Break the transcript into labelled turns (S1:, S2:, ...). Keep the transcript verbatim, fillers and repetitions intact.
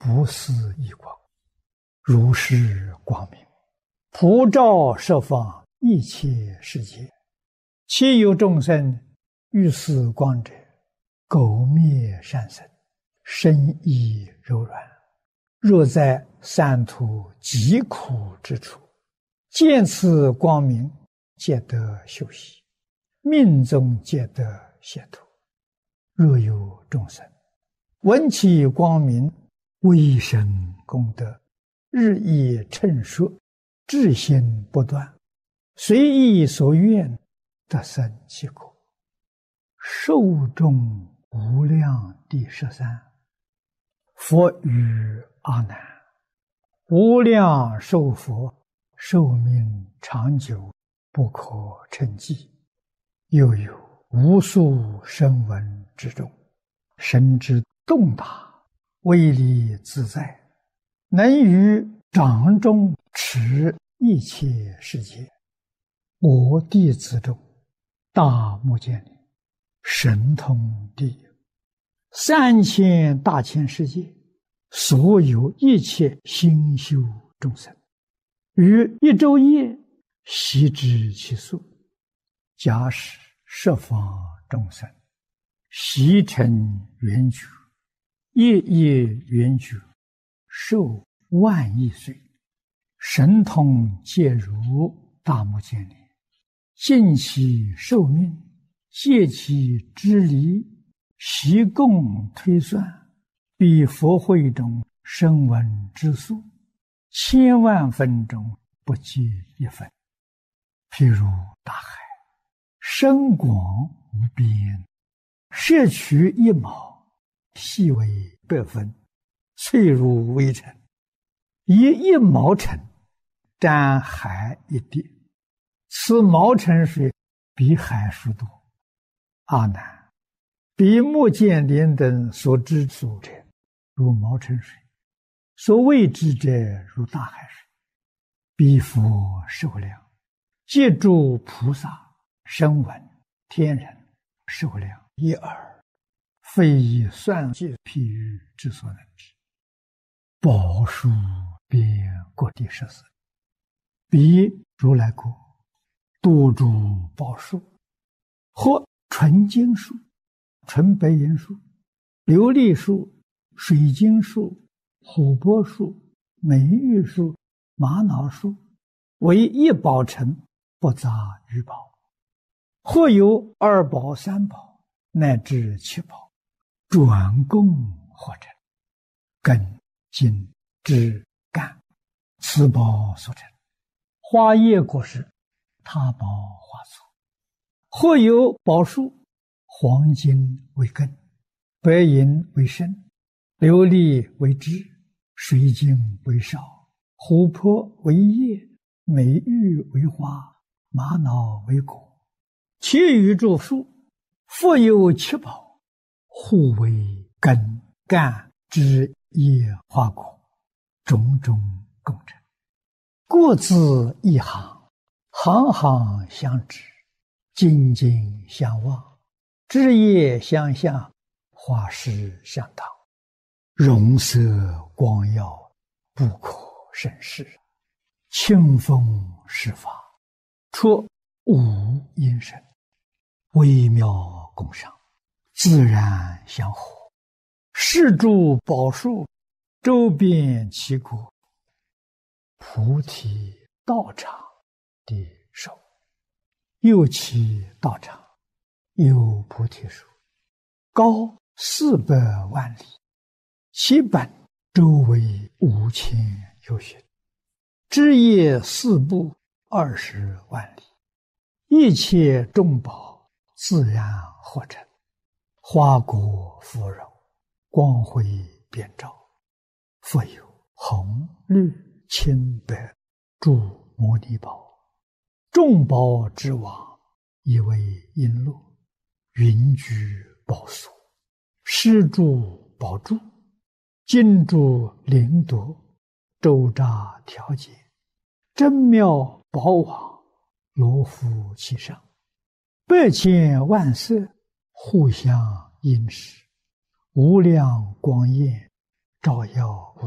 S1: 不思异光，如是光明，普照十方一切世界。其有众生欲思光者，苟灭善身，身意柔软。若在三途极苦之处，见此光明，皆得修习，命中皆得解脱。若有众生闻其光明，微生功德，日益称说，至心不断，随意所愿，得生其果。寿终无量第十三。佛语阿难：无量寿佛，寿命长久，不可称计。又有无数声闻之中，神之洞达，威力自在，能于掌中持一切世界。我弟子中，大目犍连，神通第一。三千大千世界，所有一切心修众生，于一昼夜悉知其数。假使十方众生悉成圆觉，夜夜圆觉，寿万亿岁，神通皆如大目犍连，尽其寿命，借其之离，悉共推算，比佛会中声闻之数，千万分中不及一分。譬如大海，深广无边，摄取一毛，细为百分，脆如微尘。以一毛尘沾海一滴，此毛尘水比海数多。阿难，比目犍连等所知所者，如毛尘水；所未知者，如大海水。彼佛寿量，借诸菩萨、声闻、天人寿量一耳，非以算计譬喻之所能知。宝树遍各地十四，彼如来国，多诸宝树，或纯金树、纯白银树、琉璃树、水晶树、琥珀树、美玉树、玛瑙树，为一宝城，不杂于宝。或有二宝、三宝，乃至七宝，转供或成，根、茎、枝、干，此宝所成。花叶果实，他宝花簇。或有宝树，黄金为根，白银为身，琉璃为枝，水晶为梢，琥珀为叶，美玉为花，玛瑙为果。其余诸树，复有七宝，互为根、干、枝、叶、花、果，种种共成。各自一行，行行相知，紧紧相望，枝叶相向，花实相当，容色光耀，不可胜视。清风施法，出无因声，微妙共赏，自然相合。是诸宝树，周遍其国。菩提道场第首。又其道场，有菩提树，高四百万里，其本周围五千由旬，枝叶四部二十万里，一切众宝自然合成，花果芙蓉，光辉遍照。复有红、绿、青、白诸摩尼宝，众宝之王，以为璎珞，云居宝所，施诸宝柱，金珠灵夺，周匝调节，真妙宝网，罗浮其上，百千万色，互相映饰，无量光焰， 照耀不